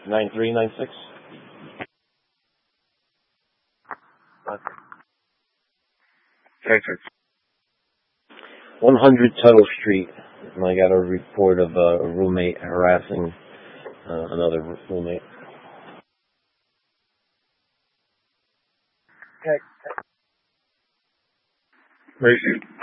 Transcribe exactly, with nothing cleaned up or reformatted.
nine three nine six. Check, check. one hundred Tuttle Street. And I got a report of uh, a roommate harassing uh, another roommate. Check. Where is he?